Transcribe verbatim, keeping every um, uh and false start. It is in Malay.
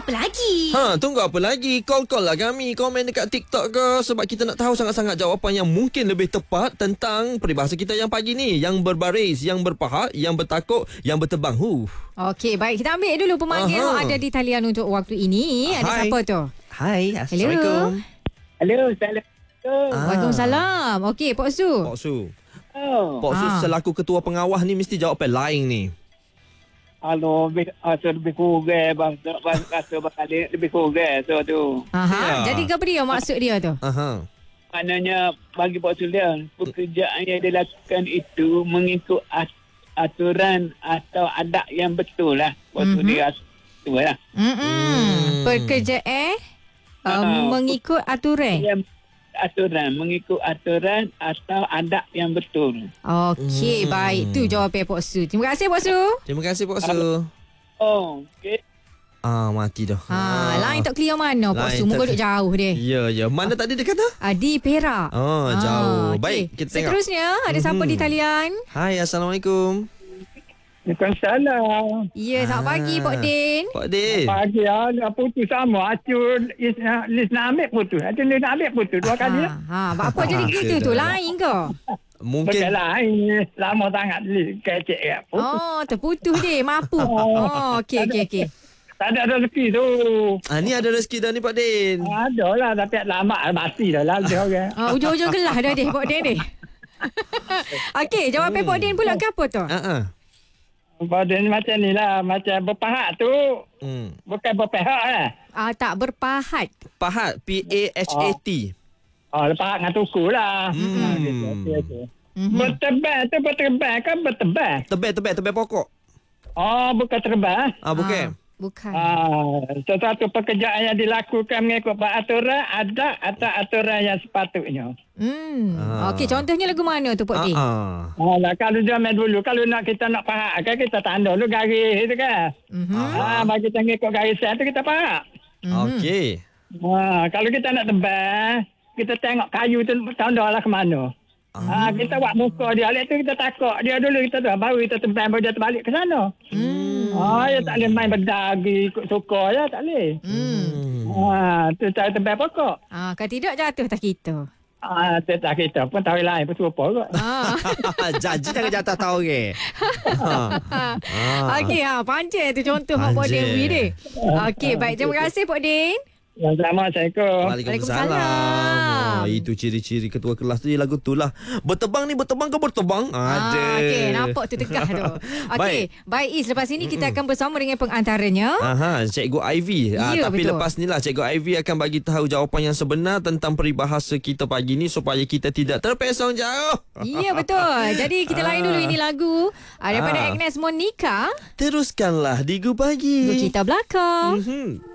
apa lagi? Ha, tunggu apa lagi? Call-call lah kami. Komen dekat TikTok ke. Sebab kita nak tahu sangat-sangat jawapan yang mungkin lebih tepat tentang peribahasa kita yang pagi ni. Yang berbaris, yang berpahat, yang bertakuk, yang bertebang. Huh. Okey, baik. Kita ambil dulu pemanggil Aha. yang ada di talian untuk waktu ini. Ada Hai. siapa tu? Hai, Assalamualaikum. Hello, Assalamualaikum. Ah. Waalaikumsalam. Okey, Pak Su. Pak Su. Oh. Pak Su Ah. selaku ketua pengawas ni mesti jawapan lain ni. Halo, lebih asa lebih kurang bang, rasa bakal lebih kurang so tu. Aha. Ya. Jadi apa dia maksud dia tu? Aha. Maknanya bagi Pak Sulian, pekerjaan yang dilakukan itu mengikut at- aturan atau adat yang betul lah. Pak Mhm. Sulian tu lah. Hmm. Pekerja eh uh, Ah. mengikut aturan. Yang aturan, mengikut aturan atau adat yang betul. Okey, Hmm. baik. Tu jawapan Pak Su. Terima kasih Pak Su. Terima kasih Pak Su. Oh, okey. Ah, mati dah. Ha, lain tak clear mana Pak Lain Su. Muka tak- duduk jauh dia. Ya, ya. Mana tadi dia kata? Ah, di Perak. Oh, Ah, jauh. okey. Baik, kita tengok. Seterusnya, ada siapa Mhm. di talian? Hai, Assalamualaikum. Waalaikumsalam. Ya, selamat Ah. pagi Pak Din. Pak Din. Pagi ah, dah putus sama. Acun Lis nak ambil putus. Acun Lis nak ambil putus dua kali. Ha, ha, apa jadi Ah, gitu tu? sudah. Lain ke? Mungkin Bukan lain. Lama sangat Lis kecek ya. Putus. Oh, terputus dia. Mampu. Oh, okey, okey, okey. Tak ada rezeki tu. ah, ni ada rezeki dah ni Pak Din. Ada lah tapi lama mati dah lah dia orang. Ah, ujung-ujung gelah dah dia, Pak Din ni. Okey, jawapan Pak Din pula ke apa tu? Ha ah. Pada ni macam ni lah. Macam berpahat tu. Hmm. Bukan berpihak lah. Ah, tak berpahat. Pahat, P A H A T. Oh, berpahat dengan tuku lah. Hmm. Ha, gitu, gitu, gitu. Mhm. Bertebal tu bertebal kan bertebal. Tebel, tebel, tebel pokok. Oh, bukan terbal. Ah, bukan. Ah, bukan. Ah, sesuatu pekerjaan yang dilakukan mengikut aturan, adat atau aturan yang sepatutnya. Hmm. Ah. Okey, contohnya lagu mana tu Pak Ah, Din? ah. Alah, kalau zaman dulu, kalau nak kita nak pahat kan, kita tanda dulu garis tu kan. Mhm. Ah, bagi kita ngikut garisan tu kita pahat. Mhm. Okey. Ha, kalau kita nak tebal, kita tengok kayu tu tanda lah ke mana. Ha, kita buat muka dia, lepas tu kita takut dia dulu kita tu, baru kita tebal, baru dia terbalik ke sana. Hmm. Ha, dia tak boleh main berdagi, ikut suka je, tak boleh. Hmm. Ha, tu cara tebal pokok. Ah, kalau tidak jatuh tak kita. Ha, tu tak kita pun tahu lain pun serupa kot. Ah. Janji jangan jatuh tahu ke. Ha. Ah. Okey, ha, pancing tu contoh Pak Pak Din Pancing. beri dia. Okey, baik. Terima kasih Pak Din. Yang sama, Assalamualaikum. Waalaikumsalam. Waalaikumsalam. Oh, itu ciri-ciri ketua kelas tu je lagu tu lah. Bertebang ni bertebang ke bertebang? Ada. Ah, okey, nampak tu tegah tu. Okey, Baik. baik Is, lepas ini kita akan bersama dengan pengantaranya. Aha, Cikgu Ivy. Ah, Ya, tapi betul. lepas ni lah Cikgu Ivy akan bagi tahu jawapan yang sebenar tentang peribahasa kita pagi ni supaya kita tidak terpesong jauh. Ya, betul. Jadi kita lain dulu ini lagu ah, daripada Ah. Agnes Monica. Teruskanlah di Gu Pagi. Untuk cerita belakang. Mhm.